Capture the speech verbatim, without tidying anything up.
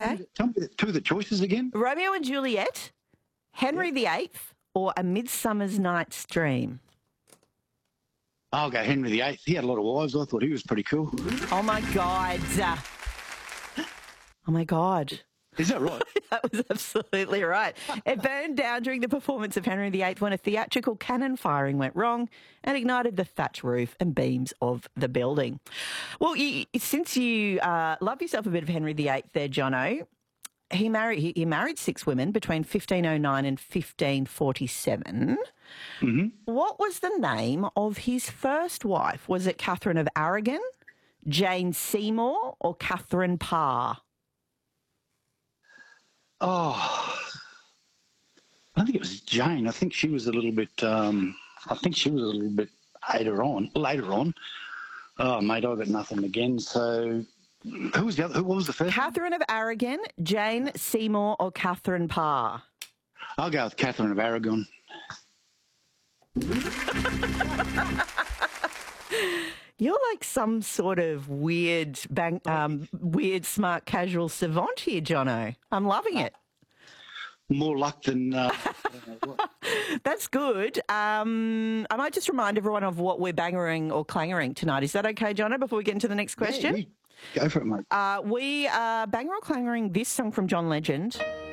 Okay. Tell me the, two of the choices again. Romeo and Juliet, Henry the Eighth, or A Midsummer's Night's Dream? I'll go Henry the Eighth. He had a lot of wives. I thought he was pretty cool. Oh, my God. Oh, my God. Is that right? That was absolutely right. It burned down during the performance of Henry the Eighth when a theatrical cannon firing went wrong and ignited the thatch roof and beams of the building. Well, you, since you uh, love yourself a bit of Henry the Eighth there, Jono, he married he, he married six women between fifteen oh nine and fifteen forty-seven. Mm-hmm. What was the name of his first wife? Was it Catherine of Aragon, Jane Seymour, or Catherine Parr? Oh, I think it was Jane. I think she was a little bit. Um, I think she was a little bit later on. Later on. Oh, mate, I got nothing again. So, who was the other? Who what was the first? Catherine of Aragon, Jane Seymour, or Catherine Parr? I'll go with Catherine of Aragon. You're like some sort of weird, bang, um, weird, smart, casual savant here, Jono. I'm loving it. More luck than. Uh, That's good. Um, I might just remind everyone of what we're bangering or clangering tonight. Is that okay, Jono, before we get into the next question? Yeah, we, go for it, mate. Uh, we are banger or clangering this song from John Legend.